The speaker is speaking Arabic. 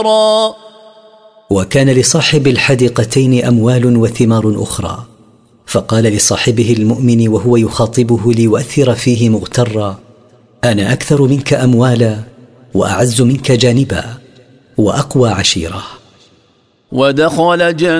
وكان لصاحب الحديقتين أموال وثمار أخرى، فقال لصاحبه المؤمن وهو يخاطبه ليؤثر فيه مغترا: أنا أكثر منك أموالا وأعز منك جانبا وأقوى عشيرة. ودخل